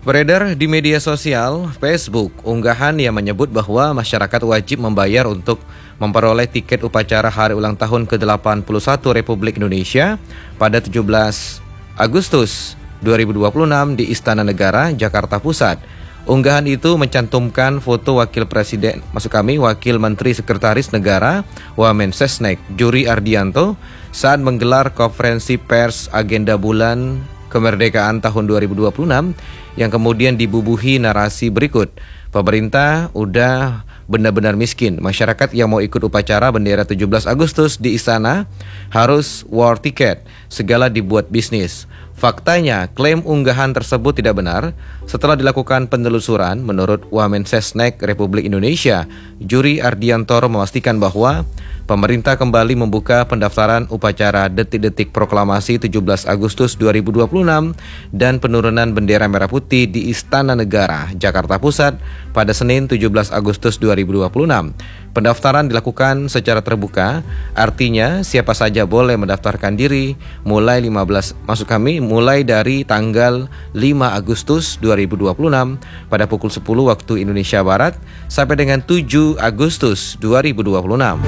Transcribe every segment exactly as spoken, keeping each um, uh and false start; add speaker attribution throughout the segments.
Speaker 1: Beredar di media sosial Facebook unggahan yang menyebut bahwa masyarakat wajib membayar untuk memperoleh tiket upacara hari ulang tahun ke delapan puluh satu Republik Indonesia pada tujuh belas Agustus dua ribu dua puluh enam di Istana Negara, Jakarta Pusat. Unggahan itu mencantumkan foto Wakil Presiden, maksud kami Wakil Menteri Sekretaris Negara Wamensesnek Juri Ardianto saat menggelar konferensi pers agenda bulan kemerdekaan tahun dua ribu dua puluh enam yang kemudian dibubuhi narasi berikut. Pemerintah udah benar-benar miskin. Masyarakat yang mau ikut upacara bendera tujuh belas Agustus di istana harus war tiket. Segala dibuat bisnis. Faktanya, klaim unggahan tersebut tidak benar. Setelah dilakukan penelusuran, menurut Wamensesnek Republik Indonesia, Juri Ardiantoro memastikan bahwa pemerintah kembali membuka pendaftaran upacara detik-detik proklamasi tujuh belas Agustus dua ribu dua puluh enam dan penurunan bendera merah putih di Istana Negara, Jakarta Pusat pada Senin tujuh belas Agustus dua ribu dua puluh enam. Pendaftaran dilakukan secara terbuka, artinya siapa saja boleh mendaftarkan diri mulai lima belas masuk kami mulai dari tanggal lima Agustus dua ribu dua puluh enam pada pukul sepuluh waktu Indonesia Barat sampai dengan tujuh Agustus dua ribu dua puluh enam.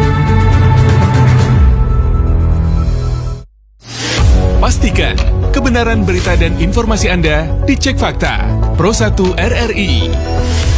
Speaker 2: Pastikan kebenaran berita dan informasi Anda dicek fakta. Pro satu R R I.